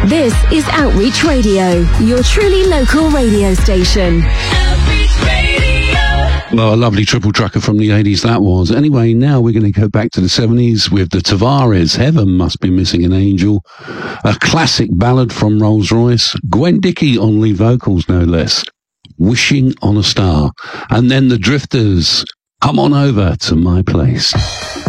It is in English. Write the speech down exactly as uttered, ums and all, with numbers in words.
This is Outreach Radio, your truly local radio station. Outreach Radio. Well, a lovely triple tracker from the eighties that was. Anyway, now we're going to go back to the seventies with the Tavares, Heaven Must Be Missing an Angel, a classic ballad from Rolls-Royce, Gwen Dickey on lead vocals, no less, Wishing on a Star, and then the Drifters, Come On Over to My Place.